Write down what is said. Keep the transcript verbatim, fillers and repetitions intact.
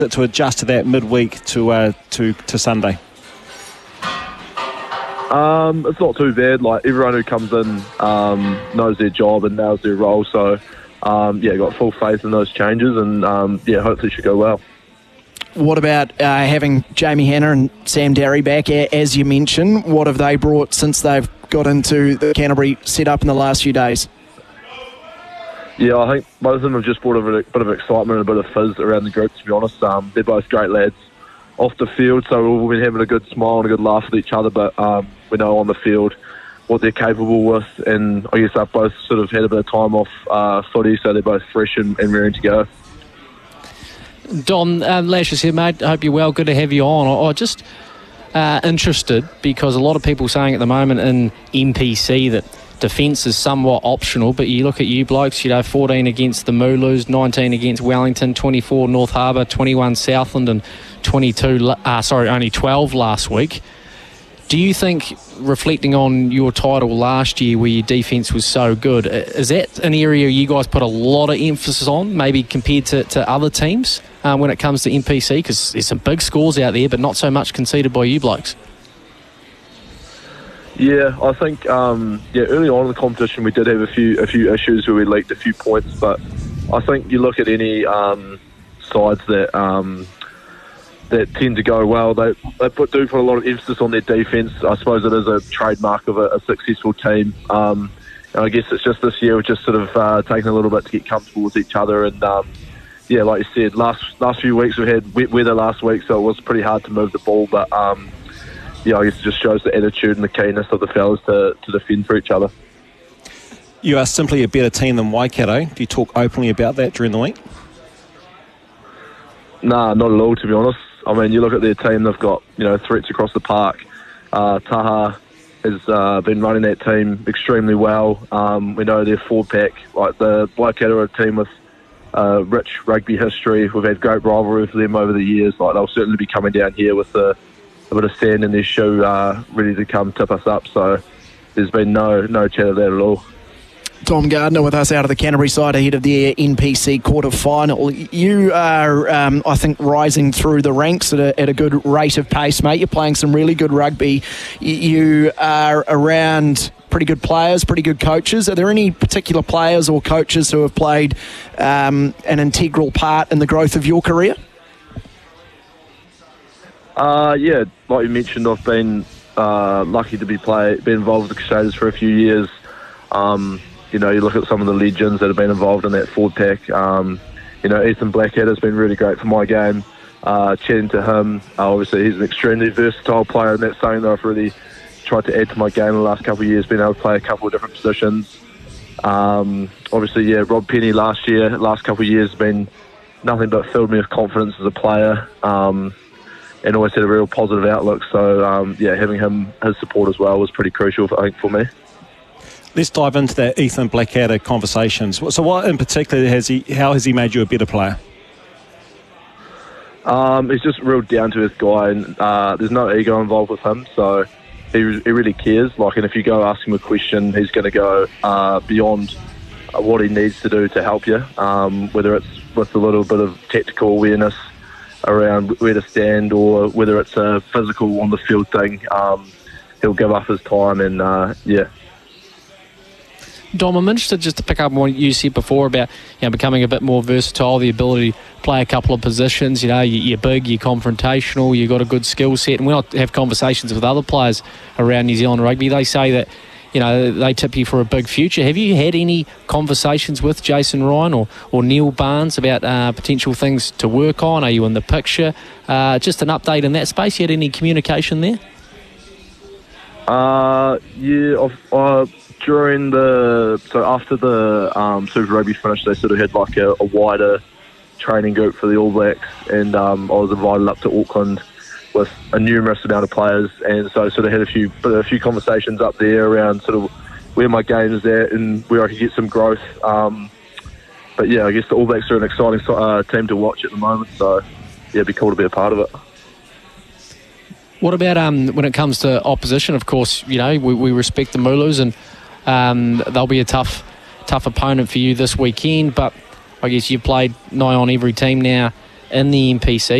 to adjust to that midweek to uh, to to Sunday? Um, it's not too bad. Like, everyone who comes in um, knows their job and knows their role. So, um, yeah, got full faith in those changes, and um, yeah, hopefully it should go well. What about uh, having Jamie Hanna and Sam Darry back, as you mentioned? What have they brought since they've got into the Canterbury setup in the last few days? Yeah, I think both of them have just brought a bit of excitement and a bit of fizz around the group, to be honest. Um, they're both great lads off the field, so we've been having a good smile and a good laugh with each other, but um, we know on the field what they're capable with, and I guess they've both sort of had a bit of time off uh, footy, so they're both fresh and, and ready to go. Don, uh, Lashes here, mate. I hope you're well. Good to have you on. I, I just uh, interested because a lot of people saying at the moment in N P C that defence is somewhat optional, but you look at you blokes, you know, fourteen against the Mooloos, nineteen against Wellington, twenty-four North Harbour, twenty-one Southland, and twenty-two, uh, sorry, only twelve last week. Do you think, reflecting on your title last year where your defence was so good, is that an area you guys put a lot of emphasis on, maybe compared to, to other teams um, when it comes to N P C? Because there's some big scores out there, but not so much conceded by you blokes. Yeah, I think um, yeah, early on in the competition we did have a few a few issues where we leaked a few points, but I think you look at any um, sides that um, that tend to go well, they, they put, do put a lot of emphasis on their defence. I suppose it is a trademark of a, a successful team. Um, and I guess it's just this year we're just sort of uh, taking a little bit to get comfortable with each other. And um, yeah, like you said, last last few weeks we had wet weather last week, so it was pretty hard to move the ball. But um, yeah, I guess it just shows the attitude and the keenness of the fellas to, to defend for each other. You are simply a better team than Waikato. Do you talk openly about that during the week? Nah, not at all, to be honest. I mean, you look at their team, they've got, you know, threats across the park. Uh, Taha has uh, been running that team extremely well. Um, we know their forward pack, like the Waikato are a team with uh, rich rugby history. We've had great rivalry with them over the years. Like, they'll certainly be coming down here with a, a bit of sand in their shoe, uh, ready to come tip us up. So there's been no no chat of that at all. Tom Gardner with us out of the Canterbury side ahead of the N P C quarter-final. You are, um, I think, rising through the ranks at a, at a good rate of pace, mate. You're playing some really good rugby. You are around pretty good players, pretty good coaches. Are there any particular players or coaches who have played um, an integral part in the growth of your career? Uh, yeah, like you mentioned, I've been uh, lucky to be play, been involved with the Crusaders for a few years. Um, You know, you look at some of the legends that have been involved in that forward pack. Um, you know, Ethan Blackhead has been really great for my game. Uh, chatting to him, uh, obviously he's an extremely versatile player, and that's something that I've really tried to add to my game in the last couple of years, being able to play a couple of different positions. Um, obviously, yeah, Rob Penny last year, last couple of years, has been nothing but filled me with confidence as a player, um, and always had a real positive outlook. So, um, yeah, having him, his support as well was pretty crucial, I think, for me. Let's dive into that Ethan Blackadder conversations. So what in particular has he, how has he made you a better player? Um, he's just a real down-to-earth guy, and uh, there's no ego involved with him, so he, he really cares. Like, and if you go ask him a question, he's going to go uh, beyond what he needs to do to help you, um, whether it's with a little bit of tactical awareness around where to stand, or whether it's a physical on-the-field thing. Um, he'll give up his time, and uh, yeah. Dom, I'm interested just to pick up on what you said before about, you know, becoming a bit more versatile, the ability to play a couple of positions. You know, you're big, you're confrontational, you've got a good skill set. And when I have conversations with other players around New Zealand rugby, they say that, you know, they tip you for a big future. Have you had any conversations with Jason Ryan or, or Neil Barnes about uh, potential things to work on? Are you in the picture? Uh, just an update in that space. You had any communication there? Uh, yeah, I've, uh, during the, so after the um, Super Rugby finished, they sort of had like a, a wider training group for the All Blacks, and um, I was invited up to Auckland with a numerous amount of players, and so I sort of had a few a few conversations up there around sort of where my game is at and where I could get some growth. Um, but yeah, I guess the All Blacks are an exciting uh, team to watch at the moment, so yeah, it'd be cool to be a part of it. What about um, when it comes to opposition? Of course, you know, we, we respect the Mooloos, and um, they'll be a tough tough opponent for you this weekend, but I guess you've played nigh on every team now in the N P C.